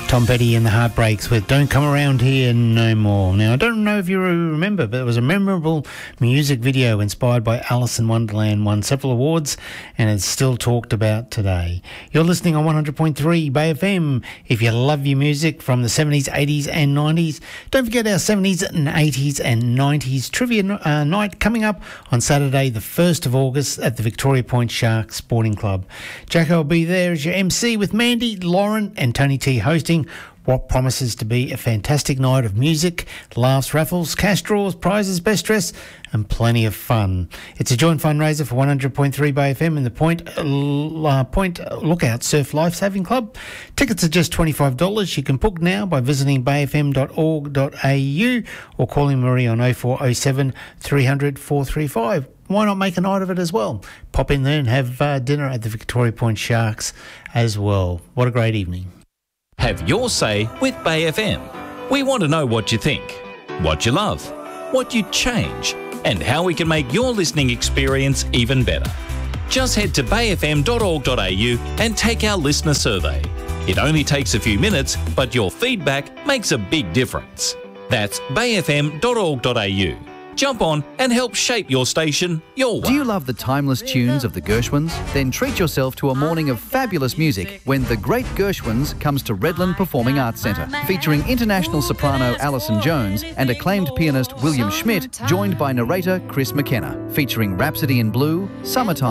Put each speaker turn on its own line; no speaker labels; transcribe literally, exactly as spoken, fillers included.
Tom Petty and the Heartbreaks with Don't Come Around Here No More. Now, I don't know if you remember, but it was a memorable music video inspired by Alice in Wonderland, won several awards, and it's still talked about today. You're listening on one hundred point three Bay F M. If you love your music from the seventies, eighties and nineties, don't forget our seventies and eighties and nineties trivia uh, night coming up on Saturday, the first of August at the Victoria Point Shark Sporting Club. Jacko will be there as your M C with Mandy, Lauren and Tony T hosting what promises to be a fantastic night of music, laughs, raffles, cash draws, prizes, best dress and plenty of fun. It's a joint fundraiser for one hundred point three Bay F M and the Point, uh, Point Lookout Surf Lifesaving Club. Tickets are just twenty-five dollars. You can book now by visiting bay f m dot org dot a u or calling Marie on oh four oh seven, three hundred, four three five. Why not make a night of it as well? Pop in there and have uh, dinner at the Victoria Point Sharks as well. What a great evening.
Have your say with Bay F M. We want to know what you think, what you love, what you'd change, and how we can make your listening experience even better. Just head to bay f m dot org dot a u and take our listener survey. It only takes a few minutes, but your feedback makes a big difference. That's bay f m dot org dot a u. Jump on and help shape your station your way.
Do you love the timeless tunes of the Gershwins? Then treat yourself to a morning of fabulous music when the Great Gershwins comes to Redland Performing Arts Centre, featuring international soprano Alison Jones and acclaimed pianist William Schmidt, joined by narrator Chris McKenna, featuring Rhapsody in Blue, Summertime,